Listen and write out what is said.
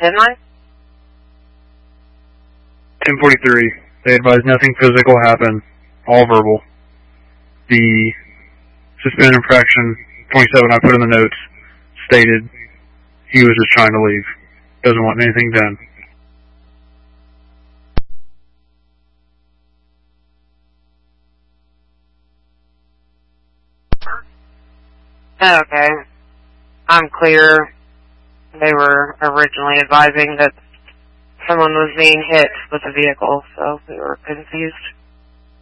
10-9? 1043. They advised nothing physical happened, all verbal. The suspended infraction 27 I put in the notes stated he was just trying to leave. Doesn't want anything done. Okay. I'm clear. They were originally advising that someone was being hit with a vehicle, so we were confused.